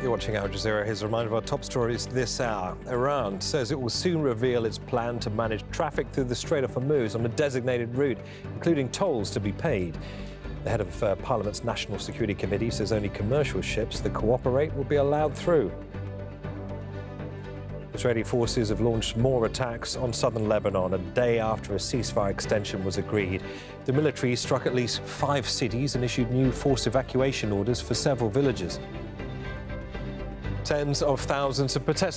You're watching Al Jazeera. Here's a reminder of our top stories this hour. Iran says it will soon reveal its plan to manage traffic through the Strait of Hormuz on a designated route, including tolls to be paid. The head of Parliament's National Security Committee says only commercial ships that cooperate will be allowed through. Israeli forces have launched more attacks on southern Lebanon a day after a ceasefire extension was agreed. The military struck at least 5 cities and issued new forced evacuation orders for several villages. Tens of thousands of protesters